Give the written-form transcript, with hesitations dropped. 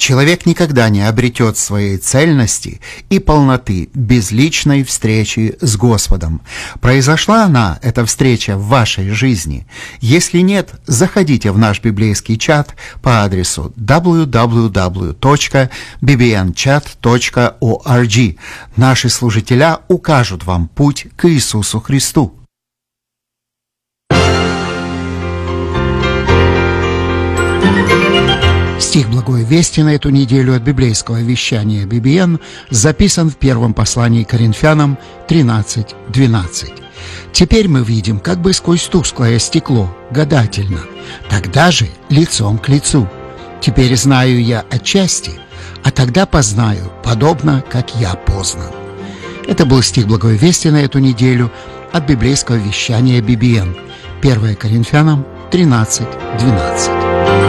Человек никогда не обретет своей цельности и полноты без личной встречи с Господом. Произошла эта встреча в вашей жизни? Если нет, заходите в наш библейский чат по адресу www.bbnchat.org. Наши служителя укажут вам путь к Иисусу Христу. Стих Благой Вести на эту неделю от библейского вещания BBN записан в первом послании Коринфянам 13:12. «Теперь мы видим, как бы сквозь тусклое стекло, гадательно, тогда же лицом к лицу. Теперь знаю я отчасти, а тогда познаю, подобно, как я познан». Это был стих Благой Вести на эту неделю от библейского вещания BBN. 1 Коринфянам 13:12.